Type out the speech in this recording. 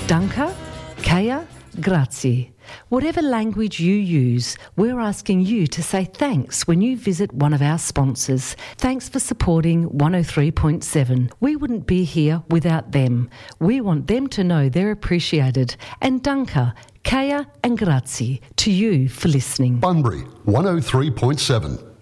Danke, Kaya, grazie. Whatever language you use, we're asking you to say thanks when you visit one of our sponsors. Thanks for supporting 103.7. We wouldn't be here without them. We want them to know they're appreciated. And Danke, Kaya and grazie to you for listening. Bunbury 103.7.